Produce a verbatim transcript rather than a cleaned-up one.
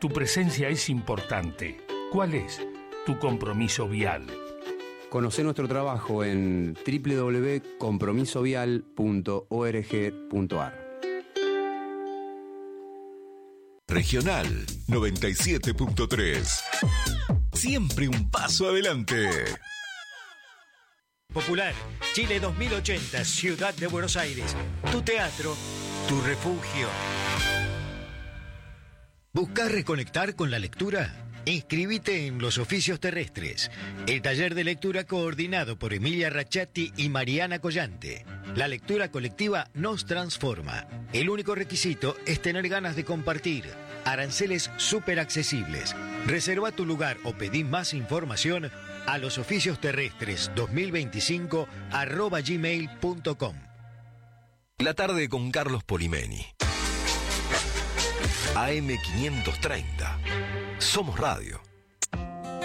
Tu presencia es importante. ¿Cuál es tu compromiso vial? Conoce nuestro trabajo en doble u doble u doble u punto compromiso vial punto org punto a r. Regional noventa y siete punto tres. Siempre un paso adelante. Popular, Chile dos mil ochenta, Ciudad de Buenos Aires. Tu teatro, tu refugio. ¿Buscás reconectar con la lectura? Inscribite en Los Oficios Terrestres, el taller de lectura coordinado por Emilia Racciatti y Mariana Collante. La lectura colectiva nos transforma. El único requisito es tener ganas de compartir. Aranceles súper accesibles. Reserva tu lugar o pedí más información a losoficiosterrestres dos mil veinticinco arroba gmail punto com. La tarde con Carlos Polimeni. A M quinientos treinta. Somos Radio.